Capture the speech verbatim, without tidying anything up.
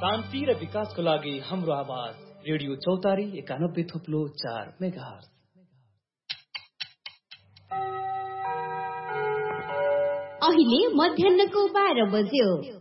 शान्ति र विकासको लागि हाम्रो आवाज रेडियो चौतारी एकानब्बे थुप्लो चार मेगाहर्ज। अहिले मध्याहको बाह्र बज्यो।